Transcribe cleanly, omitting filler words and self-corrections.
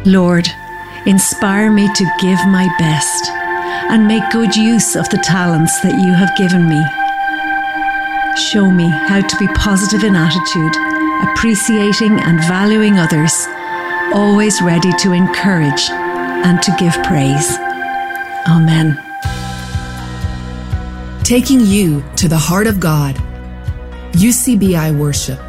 Lord, inspire me to give my best and make good use of the talents that you have given me. Show me how to be positive in attitude, appreciating and valuing others, always ready to encourage and to give praise. Amen. Taking you to the heart of God. UCBI Worship.